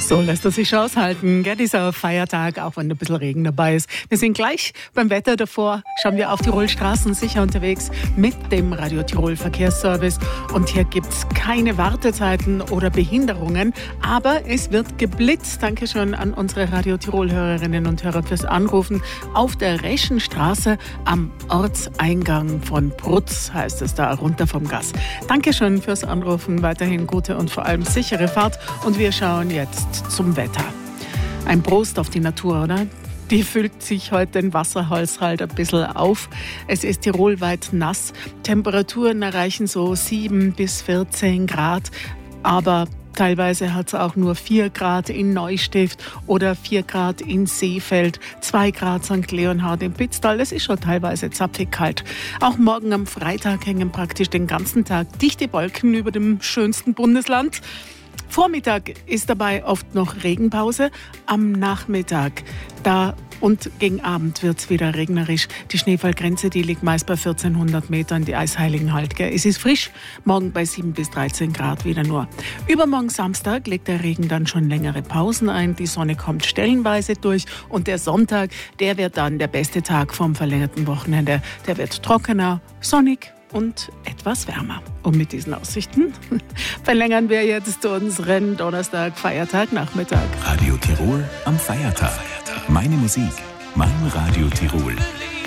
So lässt es sich aushalten, gell, dieser Feiertag, auch wenn ein bisschen Regen dabei ist. Wir sind gleich beim Wetter davor, schauen wir auf Tirol-Straßen sicher unterwegs mit dem Radio Tirol Verkehrsservice. Und hier gibt es keine Wartezeiten oder Behinderungen, aber es wird geblitzt. Dankeschön an unsere Radio Tirol-Hörerinnen und Hörer fürs Anrufen. Auf der Reschenstraße am Ortseingang von Prutz, heißt es da, runter vom Gas. Dankeschön fürs Anrufen, weiterhin gute und vor allem sichere Fahrt. Und wir schauen jetzt zum Wetter. Ein Prost auf die Natur, oder? Die füllt sich heute den Wasserhaushalt ein bisschen auf. Es ist tirolweit nass. Temperaturen erreichen so 7 bis 14 Grad. Aber teilweise hat es auch nur 4 Grad in Neustift oder 4 Grad in Seefeld, 2 Grad St. Leonhard im Pitztal. Es ist schon teilweise zapfig kalt. Auch morgen am Freitag hängen praktisch den ganzen Tag dichte Wolken über dem schönsten Bundesland. Vormittag ist dabei oft noch Regenpause. Am Nachmittag und gegen Abend wird es wieder regnerisch. Die Schneefallgrenze, die liegt meist bei 1400 Metern, die Eisheiligen halt. Gell? Es ist frisch, morgen bei 7 bis 13 Grad wieder nur. Übermorgen Samstag legt der Regen dann schon längere Pausen ein. Die Sonne kommt stellenweise durch. Und der Sonntag, der wird dann der beste Tag vom verlängerten Wochenende. Der wird trockener, sonnig und etwas wärmer. Und mit diesen Aussichten verlängern wir jetzt unseren Donnerstag, Feiertag, Nachmittag. Radio Tirol am Feiertag. Meine Musik, mein Radio Tirol.